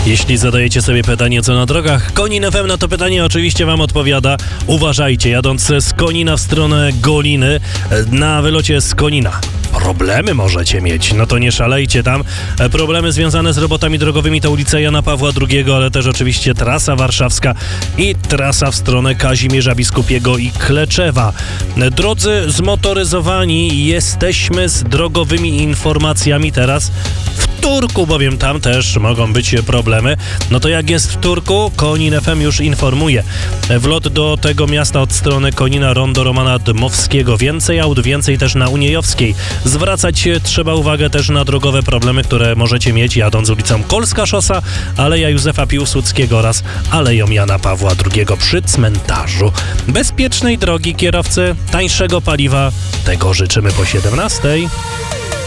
Jeśli zadajecie sobie pytanie, co na drogach Konin FM, na to pytanie oczywiście wam odpowiada. Uważajcie, jadąc z Konina w stronę Goliny, na wylocie z Konina problemy możecie mieć, no to nie szalejcie tam. Problemy związane z robotami drogowymi to ulica Jana Pawła II, ale też oczywiście trasa warszawska i trasa w stronę Kazimierza Biskupiego i Kleczewa. Drodzy zmotoryzowani, jesteśmy z drogowymi informacjami teraz w Turku, bowiem tam też mogą być problemy. No to jak jest w Turku, Konin FM już informuje. Wlot do tego miasta od strony Konina, rondo Romana Dmowskiego. Więcej aut, więcej też na Uniejowskiej. Zwracać trzeba uwagę też na drogowe problemy, które możecie mieć jadąc ulicą Kolska Szosa, Aleja Józefa Piłsudskiego oraz Aleją Jana Pawła II przy cmentarzu. Bezpiecznej drogi kierowcy, tańszego paliwa, tego życzymy po 17:00.